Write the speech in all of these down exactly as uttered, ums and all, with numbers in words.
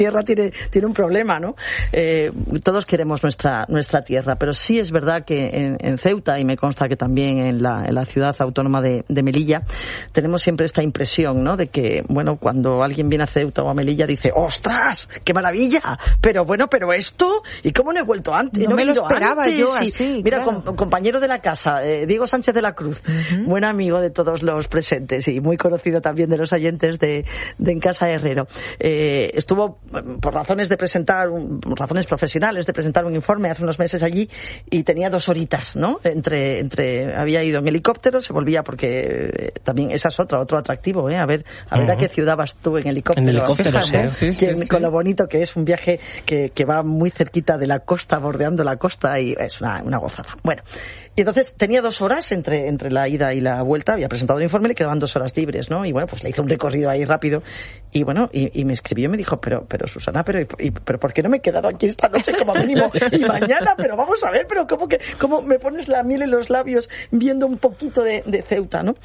tierra tiene, tiene un problema, ¿no? Eh, todos queremos nuestra, nuestra tierra, pero sí es verdad que en, en Ceuta, y me consta que también en la, en la ciudad autónoma de, de Melilla, tenemos siempre esta impresión, ¿no? De que, bueno, cuando alguien viene a Ceuta o a Melilla dice, ¡ostras! ¡Qué maravilla! Pero bueno, pero esto, ¿y cómo no he vuelto antes? No, no me lo esperaba antes. yo Y, así. mira, claro. com, compañero de la casa, eh, Diego Sánchez de la Cruz, uh-huh. buen amigo de todos los presentes y muy conocido también de los oyentes de, de En Casa Herrero. Eh, estuvo, por razones de presentar, un, por razones profesionales, de presentar un informe hace unos meses allí y tenía dos horitas, ¿no? Entre, entre, había ido en helicóptero, se volvía porque eh, también esa es otra, otro atractivo, ¿eh? A ver, a ver uh-huh. a qué ciudad vas tú en helicóptero. En helicóptero, sí, sí, sí, que, sí. Con lo bonito que es un viaje que, que va muy cerquita de la costa, bordeando la costa y es una, una gozada. Bueno, y entonces tenía dos horas entre, entre la ida y la vuelta, había presentado el informe, le quedaban dos horas libres, ¿no? Y bueno, pues le hice un recorrido ahí rápido y bueno, y, y me escribió y me dijo, pero, pero Susana, pero, y, pero ¿por qué no me he quedado aquí esta noche como mínimo y mañana? Pero vamos a ver, pero ¿cómo que, cómo me pones la miel en los labios viendo un poquito de, de Ceuta, ¿no?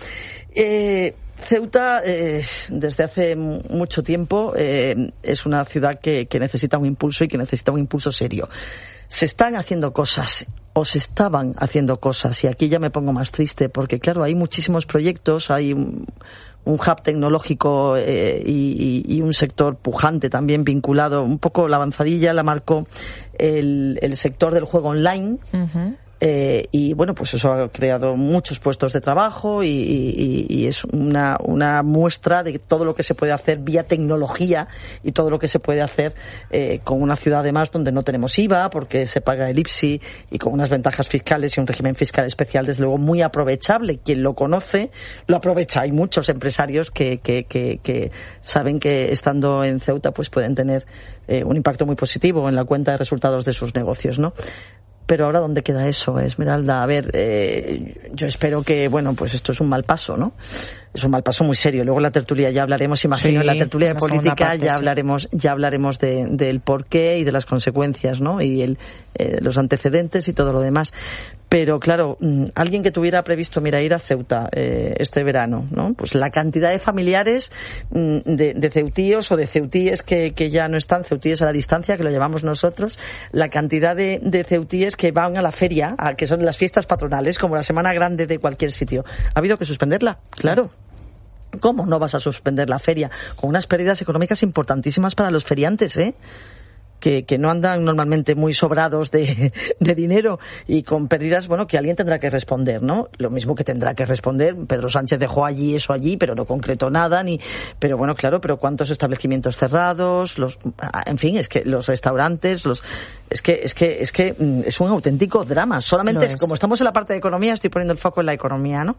Eh, Ceuta, eh, desde hace mucho tiempo, eh, es una ciudad que, que necesita un impulso y que necesita un impulso serio. Se están haciendo cosas, o se estaban haciendo cosas, y aquí ya me pongo más triste, porque claro, hay muchísimos proyectos, hay un, un hub tecnológico eh, y, y, y un sector pujante también vinculado, un poco la avanzadilla la marcó el, el sector del juego online. Uh-huh. Eh, y bueno, pues eso ha creado muchos puestos de trabajo y, y, y es una, una muestra de todo lo que se puede hacer vía tecnología y todo lo que se puede hacer eh, con una ciudad además donde no tenemos I V A porque se paga el I P S I y con unas ventajas fiscales y un régimen fiscal especial desde luego muy aprovechable. Quien lo conoce lo aprovecha. Hay muchos empresarios que, que, que, que saben que estando en Ceuta pues pueden tener eh, un impacto muy positivo en la cuenta de resultados de sus negocios, ¿no? Pero ahora, ¿dónde queda eso, Esmeralda? A ver, eh, yo espero que, bueno, pues esto es un mal paso, ¿no? Es un mal paso muy serio. Luego en la tertulia ya hablaremos, imagino, sí, en la tertulia de política parte, ya sí. hablaremos ya hablaremos de, del porqué y de las consecuencias, ¿no? Y el, eh, los antecedentes y todo lo demás. Pero claro, alguien que tuviera previsto, mira, ir a Ceuta eh, este verano, ¿no? Pues la cantidad de familiares de, de ceutíos o de ceutíes que, que ya no están, ceutíes a la distancia, que lo llamamos nosotros, la cantidad de, de ceutíes que van a la feria, a, que son las fiestas patronales, como la Semana Grande de cualquier sitio. Ha habido que suspenderla, claro. ¿Cómo no vas a suspender la feria? Con unas pérdidas económicas importantísimas para los feriantes, ¿eh? Que, que no andan normalmente muy sobrados de, de dinero y con pérdidas, bueno, que alguien tendrá que responder, ¿no? Lo mismo que tendrá que responder. Pedro Sánchez dejó allí eso allí, pero no concretó nada, ni, pero bueno, claro, pero cuántos establecimientos cerrados, los, en fin, es que los restaurantes, los, es que, es que, es que es un auténtico drama. Solamente es, como estamos en la parte de economía, estoy poniendo el foco en la economía, ¿no?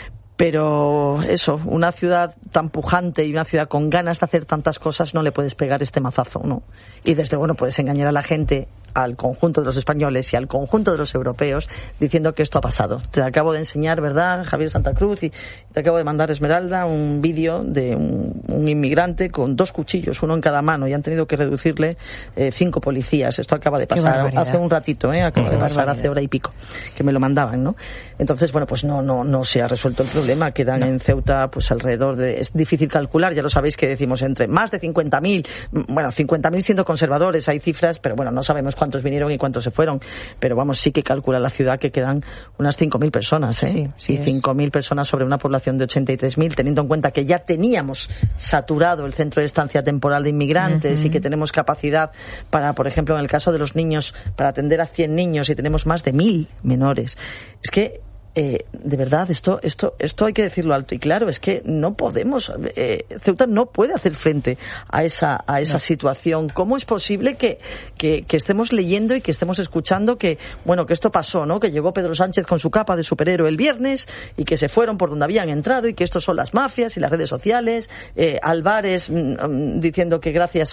Pero eso, una ciudad tan pujante y una ciudad con ganas de hacer tantas cosas no le puedes pegar este mazazo, ¿no? Y desde luego no puedes engañar a la gente, al conjunto de los españoles y al conjunto de los europeos diciendo que esto ha pasado. Te acabo de enseñar, ¿verdad, Javier Santa Cruz? Y te acabo de mandar, Esmeralda, un vídeo de un, un inmigrante con dos cuchillos, uno en cada mano, y han tenido que reducirle eh, cinco policías. Esto acaba de pasar hace un ratito, ¿eh? Acaba de pasar hace hora y pico, que me lo mandaban, ¿no? Entonces, bueno, pues no, no, no se ha resuelto el problema. Quedan no. en Ceuta pues alrededor de, es difícil calcular, ya lo sabéis que decimos entre más de cincuenta mil, bueno, cincuenta mil siendo conservadores, hay cifras, pero bueno, no sabemos cuántos vinieron y cuántos se fueron, pero vamos, sí que calcula la ciudad que quedan unas cinco mil personas, ¿eh? Sí, sí, y cinco mil personas sobre una población de ochenta y tres mil, teniendo en cuenta que ya teníamos saturado el centro de estancia temporal de inmigrantes uh-huh. y que tenemos capacidad para, por ejemplo, en el caso de los niños, para atender a cien niños y tenemos más de mil menores. Es que Eh, de verdad, esto, esto, esto hay que decirlo alto y claro, es que no podemos, eh, Ceuta no puede hacer frente a esa, a esa no. situación. ¿Cómo es posible que, que, que estemos leyendo y que estemos escuchando que, bueno, que esto pasó, ¿no? Que llegó Pedro Sánchez con su capa de superhéroe el viernes y que se fueron por donde habían entrado y que estos son las mafias y las redes sociales, eh, Álvarez mm, diciendo que gracias